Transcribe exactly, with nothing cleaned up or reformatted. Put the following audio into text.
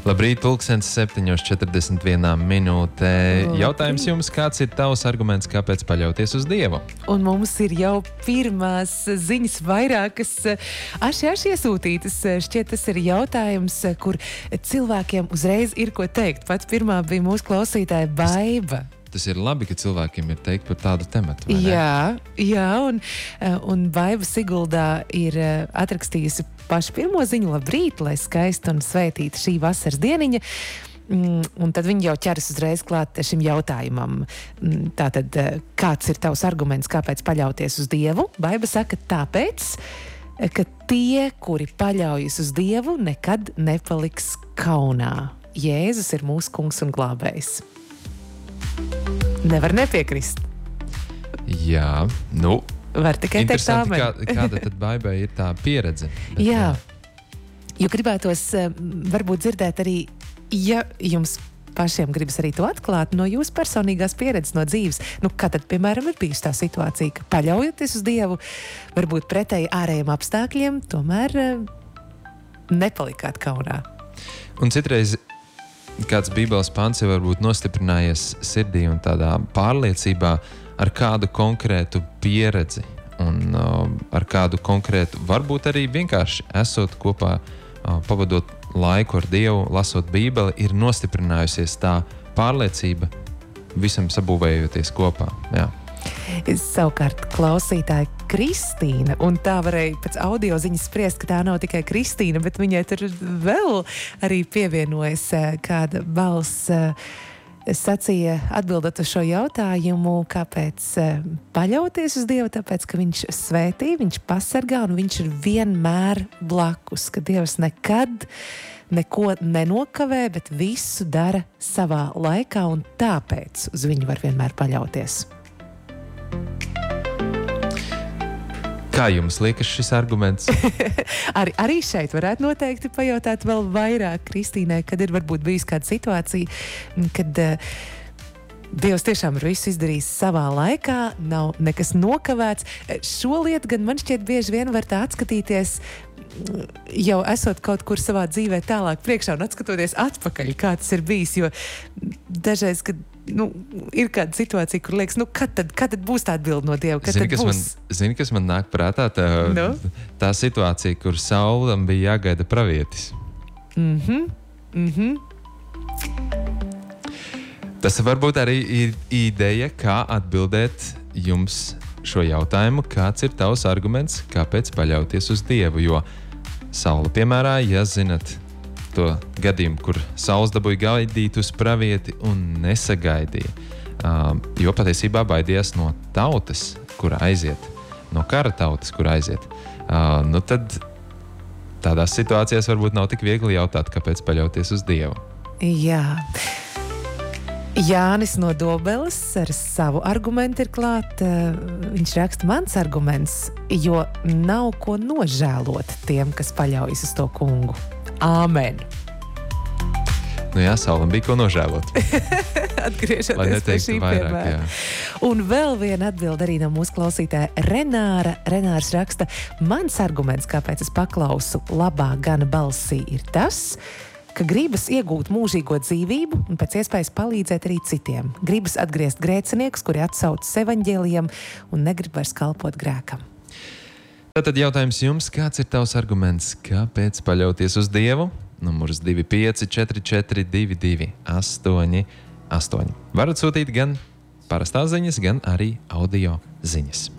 Labrīt, pulkstens septiņos četrdesmit viena minūte. Jautājums jums, kāds ir tavs arguments, kāpēc paļauties uz Dievu? Un mums ir jau pirmās ziņas vairākas aši aši iesūtītas. Šķiet, tas ir jautājums, kur cilvēkiem uzreiz ir ko teikt. Pats pirmā bija mūsu klausītāja Baiba. Tas ir labi, ka cilvēkiem ir teikt par tādu tematu, vai ne? Jā, jā, un, un Baiba Siguldā ir atrakstījusi pašu pirmo ziņu. Labrīt, lai skaista un svētīta šī vasaras dieniņa. Un tad viņi jau ķeras uzreiz klāt šim jautājumam. Tātad, kāds ir tavs arguments, kāpēc paļauties uz Dievu? Baiba saka tāpēc, ka tie, kuri paļaujas uz Dievu, nekad nepaliks kaunā. Jēzus ir mūsu kungs un glābējs. Nevar nepiekrist. Jā, nu... Var tikai teikt āmen. Interesanti, kā, kāda tad Baibai ir tā pieredze. Bet, jā, jo gribētos varbūt dzirdēt arī, ja jums pašiem gribas arī to atklāt no jūsu personīgās pieredzes, no dzīves. Nu, kā tad, piemēram, ir bijusi tā situācija, ka paļaujoties uz Dievu, varbūt pretēji ārējiem apstākļiem, tomēr nepalikāt kaunā. Un citreiz kāds Bībeles pants ir varbūt nostiprinājies sirdī un tādā pārliecībā ar kādu konkrētu pieredzi un uh, ar kādu konkrētu, varbūt arī vienkārši esot kopā, uh, pavadot laiku ar Dievu, lasot Bībeli, ir nostiprinājusies tā pārliecība visam sabūvējoties kopā. Jā. Savukārt klausītāja Kristīna, un tā varēja pēc audio ziņas spriest, ka tā nav tikai Kristīna, bet viņai tur vēl arī pievienojas kāda balss, sacīja atbildot uz šo jautājumu, kāpēc paļauties uz Dievu, tāpēc, ka viņš svētī, viņš pasargā un viņš ir vienmēr blakus, ka Dievs nekad neko nenokavē, bet visu dara savā laikā un tāpēc uz viņu var vienmēr paļauties. Kā jums liekas šis arguments? Arī, arī šeit varētu noteikti pajautāt vēl vairāk Kristīnai, kad ir varbūt bijis kāda situācija, kad uh, Dievs tiešām ir visu izdarījis savā laikā, nav nekas nokavēts. Šo lietu gan man šķiet bieži vien var tā atskatīties, jau esot kaut kur savā dzīvē tālāk priekšā un atskatoties atpakaļ, kā tas ir bijis, jo dažreiz, kad nu, ir kāda situācija, kur liekas, nu, kad tad, kad tad būs tā atbilde no Dieva? Kad zini, tad kas būs? Man, zini, kas man nāk prātā? Tā, no? tā situācija, kur Saulam bija jāgaida pravietis. Mhm, mhm. Tas varbūt arī ir ideja, kā atbildēt jums šo jautājumu, kāds ir tavs arguments, kāpēc paļauties uz Dievu, jo Saula piemērā, ja zinat to gadījumu, kur Sauls dabūja gaidīt uz pravieti un nesagaidīja, um, jo patiesībā baidījās no tautas, kur aiziet, no kara tautas, kur aiziet. Uh, nu tad tādās situācijās varbūt nav tik viegli jautāt, kāpēc paļauties uz Dievu. Jā. Jānis no Dobeles ar savu argumentu ir klāt. Viņš raksta, mans arguments, jo nav ko nožēlot tiem, kas paļaujas uz to kungu. Āmen. Nu jā, Saulam bija ko nožēlot. Atgriežoties pie šī piemēra. Un vēl viena atbilde arī no mūsu klausītāja Renāra. Renārs raksta, mans arguments, kāpēc es paklausu labā gana balsī, ir tas, ka gribas iegūt mūžīgo dzīvību un pēc iespējas palīdzēt arī citiem. Gribas atgriezt grēciniekus, kuri atsaucas evaņģēlijam un negrib vairs kalpot grēkam. Tātad jautājums jums, kāds ir tavs arguments, kāpēc paļauties uz Dievu? Numurs divi pieci četri četri divi divi astoņi astoņi. Varat sūtīt gan parastās ziņas, gan arī audio ziņas.